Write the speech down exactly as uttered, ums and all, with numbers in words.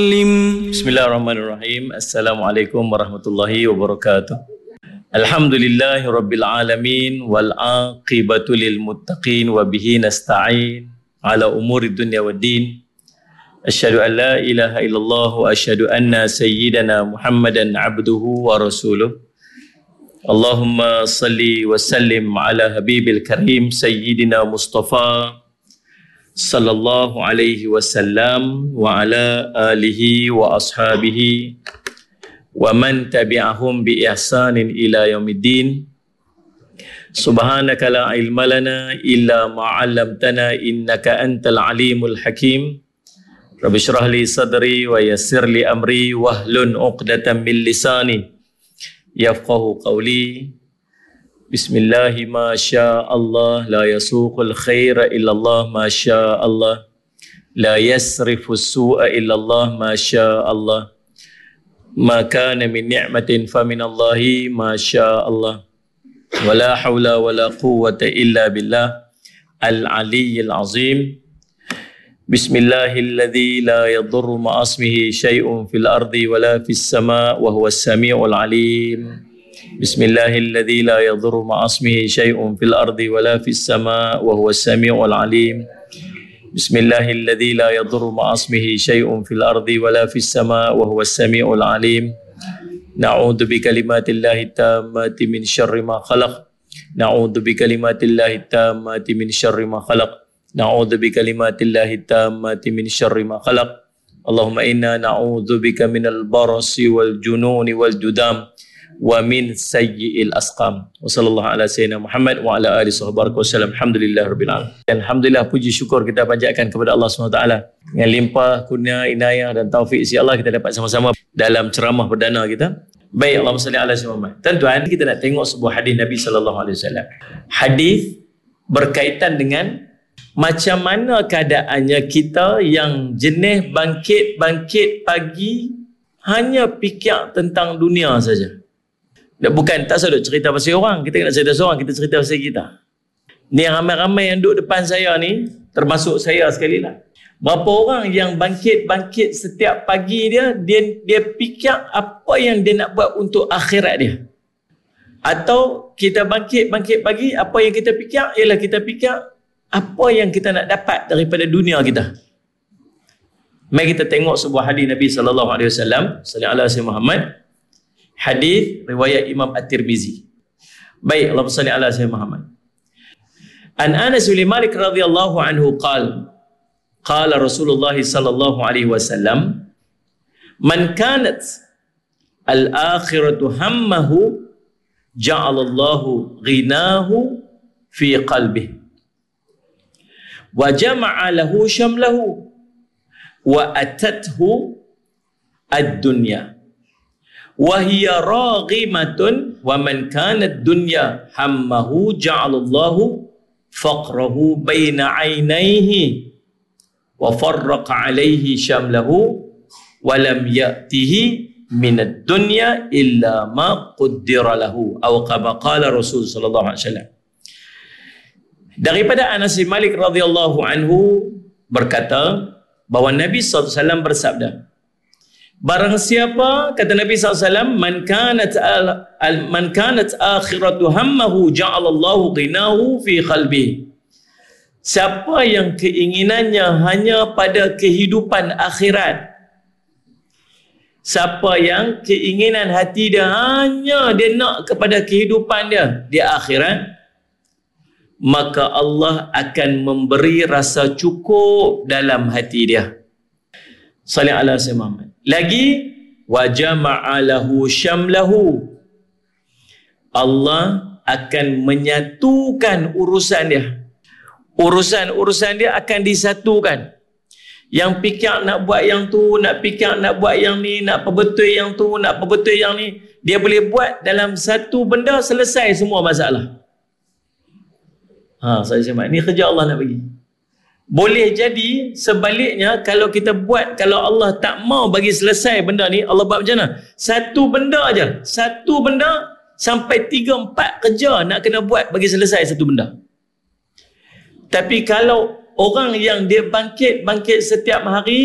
Bismillahirrahmanirrahim. Assalamualaikum warahmatullahi wabarakatuh. Alhamdulillahi rabbil alamin wal aqibatu lil muttaqin wa bihi nasta'in ala umuri dunya waddin. Asyhadu an la ilaha illallah wa asyhadu anna sayyidana Muhammadan abduhu wa rasuluh. Allahumma salli wa sallim ala habibil karim sayyidina Mustafa sallallahu alaihi wasallam wa ala alihi wa ashabihi wa man tabi'ahum bi ihsanin ila yaumiddin. Subhanaka la ilma lana illa ma 'allamtana innaka antal alimul hakim. Rabbi shrah li sadri wa yassir li amri wahlun 'uqdatam min lisani yafqahu qawli. Bismillahi ma sya Allah la yasuqul khaira illallah ma sya Allah la yasrifu su'a illallah ma sya Allah ma kana min ni'matin fa min Allahi ma sya Allah wa la hawla wa la quwwata illa billah al-aliyyil azim. Bismillahilladzi la yadurru ma'asmihi syai'un fil ardi wa la fis sama' wa huwas sami'ul alim. Bismillahilladzi la yadurru ma'asmihi syai'un fil ardi wa la fis sama' wa huwas sami'ul alim. Bismillahilladzi la yadurru ma'asmihi syai'un fil ardi wa la fis sama' wa huwas sami'ul alim. Na'udzu bi kalimatillahi tammati min syarri ma khalaq. Na'udzu bi kalimatillahi tammati min syarri ma khalaq. Na'udzu bi kalimatillahi tammati min syarri ma khalaq. Allahumma inna na'udzu bika minal barasi wal jununi wal judam wa min sayyi'il asqam. Wa sallallahu ala sayyidina Muhammad wa ala alihi sahbihi wasallam. Alhamdulillah rabbil alamin. Dan alhamdulillah, puji syukur kita panjatkan kepada Allah subhanahu wa taala dengan limpah kurnia, inayah dan taufik si Allah kita dapat sama-sama dalam ceramah perdana kita. Baik, Allahumma salli ala sayyidina Muhammad. Tuan-tuan, kita nak tengok sebuah hadis Nabi sallallahu alaihi wasallam. Hadis berkaitan dengan macam mana keadaannya kita yang jenis bangkit-bangkit pagi hanya fikir tentang dunia saja. Bukan, tak sedut cerita pasal orang. Kita nak cerita seorang, kita cerita pasal kita. Ni yang ramai-ramai yang duduk depan saya ni, termasuk saya sekali lah. Berapa orang yang bangkit-bangkit setiap pagi dia, dia dia fikir apa yang dia nak buat untuk akhirat dia. Atau kita bangkit-bangkit pagi, apa yang kita fikir ialah kita fikir apa yang kita nak dapat daripada dunia kita. Mari kita tengok sebuah hadis Nabi sallallahu alaihi wasallam, sallallahu alaihi Muhammad. Hadis riwayat Imam At-Tirmizi. Baik, Allahumma salli ala sayyidina Muhammad. An Anas bin Malik radhiyallahu anhu qala qala Rasulullah sallallahu alaihi wasallam man kanat al-akhiratu hammahu ja'alallahu ghinahu fi qalbihi wa jama'a lahu syamlahu wa atathu ad-dunya wa hiya raghimatun wa man kanat dunya hammahu ja'alallahu faqrahu baina 'ainaihi wa farraqa 'alaihi syamlahu wa lam ya'tihi minad dunya illa ma qaddara lahu aw kama qala Rasul sallallahu alaihi wasallam. Daripada Anas bin Malik radhiyallahu anhu berkata bahawa Nabi sallallahu alaihi wasallam bersabda, barang siapa, kata Nabi sallallahu alaihi wasallam, man kanat al, al, man kanat akhiratu hammahu ja'alallahu ghinahu fi qalbihi. Siapa yang keinginannya hanya pada kehidupan akhirat, siapa yang keinginan hati dia hanya dia nak kepada kehidupan dia di akhirat, maka Allah akan memberi rasa cukup dalam hati dia. Sallallahu alaihi wasallam. Lagi, wa jama'a lahu syamlahu. Allah akan menyatukan urusan dia. Urusan-urusan dia akan disatukan. Yang fikir nak buat yang tu, nak fikir nak buat yang ni, nak perbetul yang tu, nak perbetul yang ni, dia boleh buat dalam satu benda, selesai semua masalah. Ha, saya cakap, ni kerja Allah nak bagi. Boleh jadi sebaliknya, kalau kita buat, kalau Allah tak mau bagi selesai benda ni, Allah buat macam mana? Satu benda aja, satu benda sampai tiga empat kerja nak kena buat bagi selesai satu benda. Tapi kalau orang yang dia bangkit bangkit setiap hari